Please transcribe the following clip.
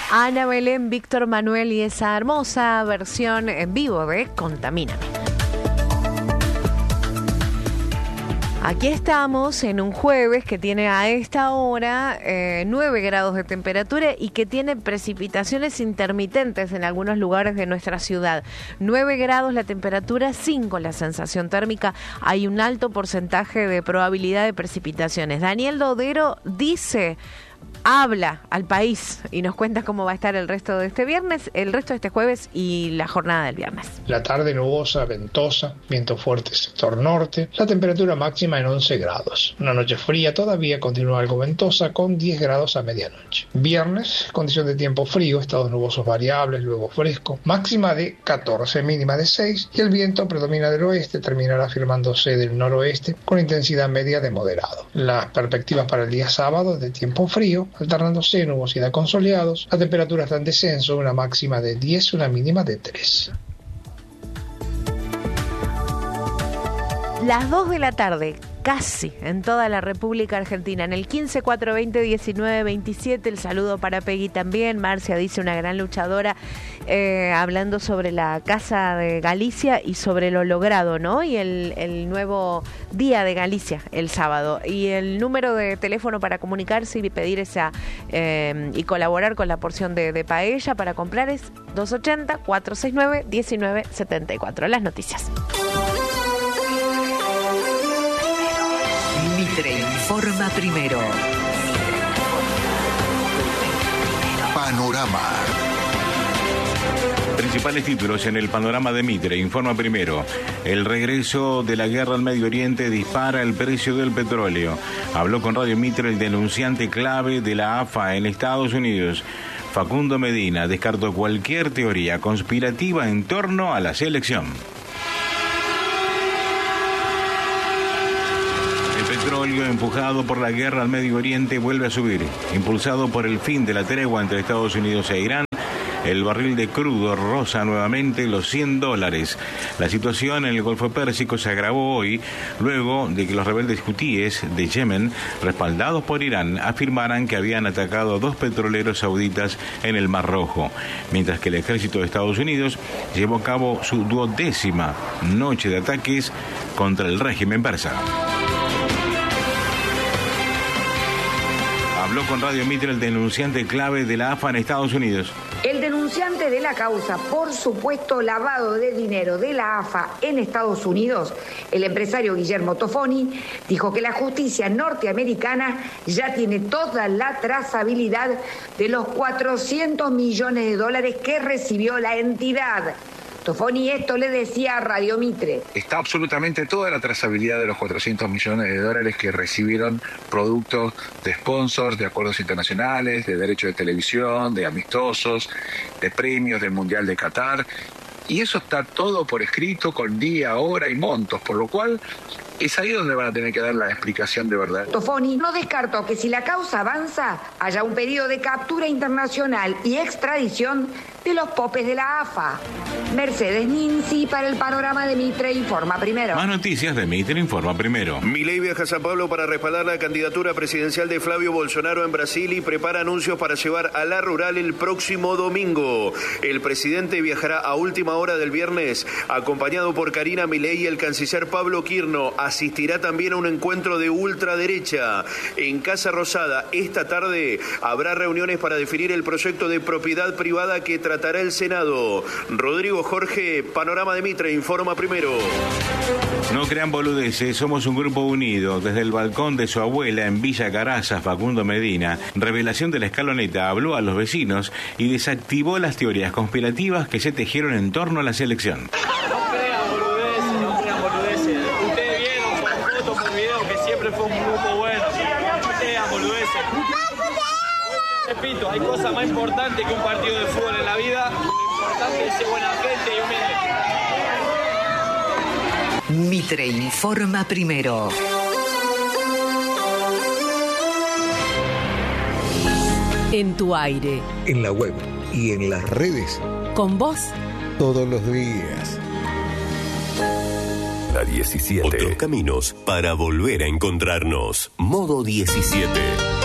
Ana Belén, Víctor Manuel y esa hermosa versión en vivo de Contamíname. Aquí estamos en un jueves que tiene a esta hora 9 grados de temperatura y que tiene precipitaciones intermitentes en algunos lugares de nuestra ciudad. 9 grados la temperatura, 5 la sensación térmica. Hay un alto porcentaje de probabilidad de precipitaciones. Daniel Dodero habla al país y nos cuenta cómo va a estar el resto de este viernes, el resto de este jueves y la jornada del viernes. La tarde nubosa, ventosa, viento fuerte sector norte, la temperatura máxima en 11 grados. Una noche fría todavía continúa algo ventosa con 10 grados a medianoche. Viernes, condición de tiempo frío, estados nubosos variables, luego fresco, máxima de 14, mínima de 6 y el viento predomina del oeste, terminará firmándose del noroeste con intensidad media de moderado. Las perspectivas para el día sábado de tiempo frío, alternándose nubosidad con soleados, la temperatura está en descenso, una máxima de 10, una mínima de 3. Las 2 de la tarde, casi en toda la República Argentina, en el 15 420 19 27, el saludo para Peggy también. Marcia dice, una gran luchadora, hablando sobre la Casa de Galicia y sobre lo logrado, ¿no? Y el nuevo Día de Galicia, el sábado. Y el número de teléfono para comunicarse y pedir esa y colaborar con la porción de paella para comprar es 280 469 1974. Las noticias. Mitre informa primero. Panorama. Principales títulos en el panorama de Mitre informa primero. El regreso de la guerra al Medio Oriente dispara el precio del petróleo. Habló con Radio Mitre el denunciante clave de la AFA en Estados Unidos. Facundo Medina descartó cualquier teoría conspirativa en torno a la selección. El petróleo, empujado por la guerra al Medio Oriente, vuelve a subir. Impulsado por el fin de la tregua entre Estados Unidos e Irán, el barril de crudo roza nuevamente los $100. La situación en el Golfo Pérsico se agravó hoy, luego de que los rebeldes hutíes de Yemen, respaldados por Irán, afirmaran que habían atacado a 2 petroleros sauditas en el Mar Rojo, mientras que el ejército de Estados Unidos llevó a cabo su 12ª noche de ataques contra el régimen persa. Habló con Radio Mitre el denunciante clave de la AFA en Estados Unidos. El denunciante de la causa por supuesto lavado de dinero de la AFA en Estados Unidos, el empresario Guillermo Tofoni, dijo que la justicia norteamericana ya tiene toda la trazabilidad de los $400 millones que recibió la entidad. Tofoni esto le decía a Radio Mitre. Está absolutamente toda la trazabilidad de los $400 millones que recibieron productos de sponsors, de acuerdos internacionales, de derechos de televisión, de amistosos, de premios del Mundial de Qatar. Y eso está todo por escrito, con día, hora y montos, por lo cual es ahí donde van a tener que dar la explicación de verdad. Tofoni no descartó que si la causa avanza, haya un pedido de captura internacional y extradición de los popes de la AFA. Mercedes Ninzi para el panorama de Mitre informa primero. Más noticias de Mitre informa primero. Milei viaja a Sao Paulo para respaldar la candidatura presidencial de Flavio Bolsonaro en Brasil y prepara anuncios para llevar a la rural el próximo domingo. El presidente viajará a última hora del viernes, acompañado por Karina Milei y el canciller Pablo Quirno. Asistirá también a un encuentro de ultraderecha. En Casa Rosada, esta tarde, habrá reuniones para definir el proyecto de propiedad privada que tratará el Senado. Rodrigo Jorge, panorama de Mitre, informa primero. No crean boludeces, somos un grupo unido. Desde el balcón de su abuela en Villa Caraza, Facundo Medina, revelación de la escaloneta, habló a los vecinos y desactivó las teorías conspirativas que se tejieron en torno a la selección. Repito, hay cosas más importantes que un partido de fútbol en la vida. Lo importante es ser buena gente y humilde. Mitre informa primero. En tu aire. En la web y en las redes. Con vos. Todos los días. La 17. Otros caminos para volver a encontrarnos. Modo 17.